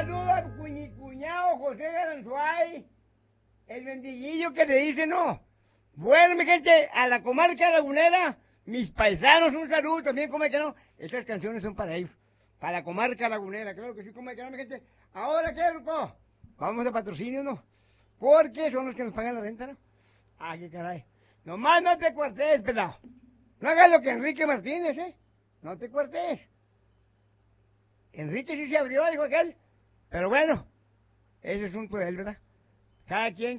saludo a mi cuñado José Garanzuay, el mendiguillo que le dice no. Bueno, mi gente, a la comarca lagunera, mis paisanos, un saludo también, como que no. Estas canciones son para ellos, para la comarca lagunera, claro que sí, como que no, mi gente. Ahora, ¿qué, Ruco? Vamos a patrocinio, ¿no? Porque son los que nos pagan la renta, ¿no? Ah, qué caray. Nomás no te cuartees, pelado. No hagas lo que Enrique Martínez, ¿eh? No te cuartees. Enrique sí se abrió, dijo aquel. Pero bueno, ese es un poder, ¿verdad? Cada quien.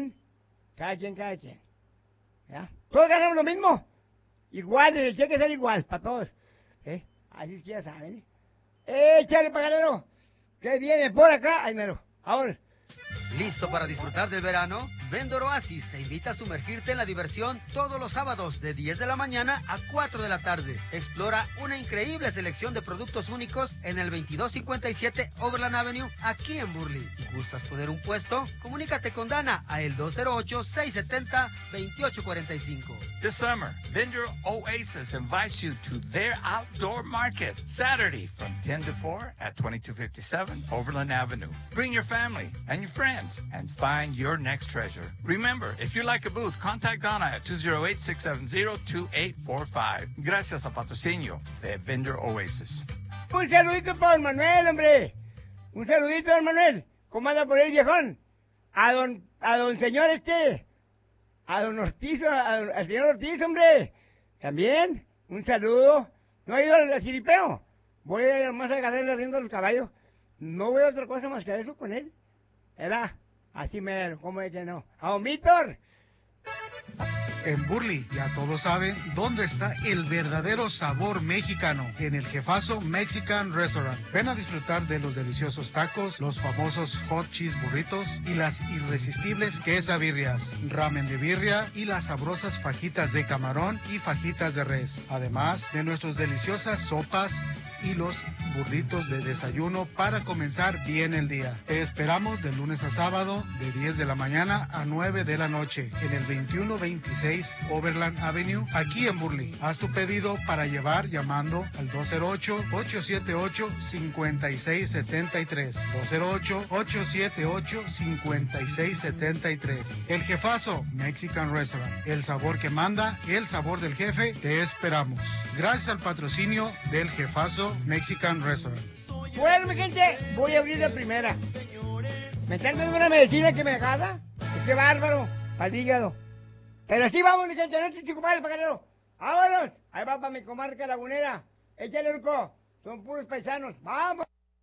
¿Ya? Todos ganamos lo mismo. Igual, el cheque es igual para todos. ¿Eh? Así es que ya saben. Échale, pagadero. ¿Qué viene por acá? Ay, mero. Ahora. ¿Listo para disfrutar del verano? Vendor Oasis te invita a sumergirte en la diversión todos los sábados de 10 de la mañana a 4 de la tarde. Explora una increíble selección de productos únicos en el 2257 Overland Avenue, aquí en Burley. ¿Gustas poner un puesto? Comunícate con Dana a el 208-670-2845. This summer, Vendor Oasis invites you to their outdoor market, Saturday from 10 to 4 at 2257 Overland Avenue. Bring your family and your friends and find your next treasure. Remember, if you like a booth, contact Donna at 208-670-2845. Gracias a patrocinio de Vendor Oasis. Un saludito para don Manuel, hombre. Un saludito, don Manuel. ¿Cómo anda por el viejón? A don señor a don Ortiz, al señor Ortiz, hombre. También, un saludo. ¿No ha ido al jiripeo? Voy a más a agarrar la rienda de los caballos. No voy a otra cosa más que eso con él. ¿Verdad? Así mero, ¿cómo es que no? ¡A don Víctor! En Burley, ya todos saben dónde está el verdadero sabor mexicano, en el Jefazo Mexican Restaurant. Ven a disfrutar de los deliciosos tacos, los famosos hot cheese burritos y las irresistibles quesabirrias, ramen de birria y las sabrosas fajitas de camarón y fajitas de res. Además de nuestras deliciosas sopas y los burritos de desayuno para comenzar bien el día. Te esperamos de lunes a sábado de 10 de la mañana a 9 de la noche en el 2126 Overland Avenue, aquí en Burley. Haz tu pedido para llevar llamando al 208-878-5673. 208-878-5673. El Jefazo Mexican Restaurant. El sabor que manda, el sabor del jefe. Te esperamos. Gracias al patrocinio del Jefazo Mexican Restaurant. Bueno, mi gente, voy a abrir la primera. ¿Me están dando una medicina que me agarra? ¡Qué bárbaro! Para el hígado. Pero sí vamos, mi gente, no te preocupes, pagadero. ¡Vámonos! Ahí va para mi comarca lagunera. Échale, Urco. Son puros paisanos. ¡Vamos!